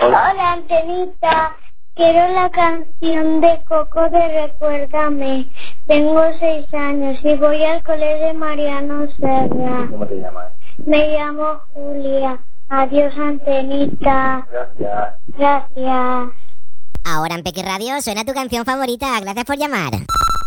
Hola, Antenita. Quiero la canción de Coco de Recuérdame. Tengo 6 años y voy al colegio de Mariano Serra. ¿Cómo te llamas? Me llamo Julia. Adiós, Antenita. Gracias. Gracias. Ahora en Peque Radio suena tu canción favorita. Gracias por llamar.